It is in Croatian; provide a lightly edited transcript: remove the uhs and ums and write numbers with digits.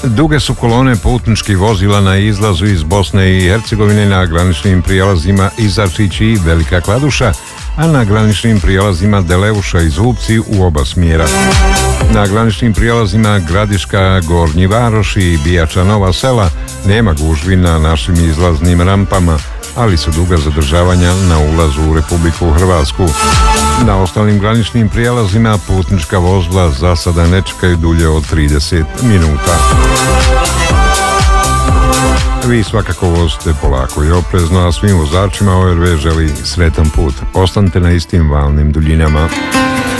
Duge su kolone putničkih vozila na izlazu iz Bosne i Hercegovine na graničnim prijelazima Izačić i Velika Kladuša, a na graničnim prijelazima Deleuša i Zubci u oba smjera. Na graničnim prijelazima Gradiška, Gornji Varoš i Bijača Nova Sela nema gužvi na našim izlaznim rampama, ali su duga zadržavanja na ulazu u Republiku Hrvatsku. Na ostalim graničnim prijelazima putnička vozila za sada ne čekaju dulje od 30 minuta. Vi svakako vozite polako i oprezno, a svim vozačima ORV želi sretan put. Ostanite na istim valnim duljinama.